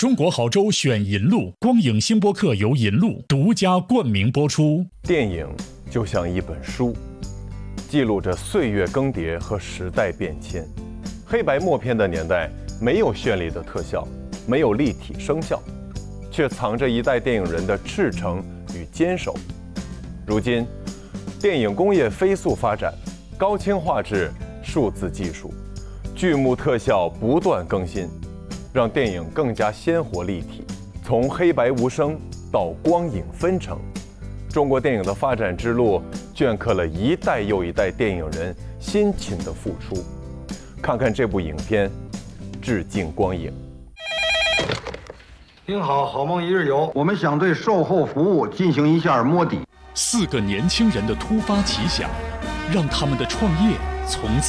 中国好州选银路，光影星播客由银路独家冠名播出。 电影就像一本书，记录着岁月更迭和时代变迁。黑白默片的年代，没有绚丽的特效，没有立体声效，却藏着一代电影人的赤诚与坚守。如今，电影工业飞速发展，高清画质、数字技术、剧目特效不断更新，让电影更加鲜活立体。从黑白无声到光影纷呈，中国电影的发展之路镌刻了一代又一代电影人辛勤的付出。看看这部影片，致敬光影。 您好，好梦一日游，我们想对售后服务进行一下摸底。 4个年轻人的突发奇想，让他们的创业从此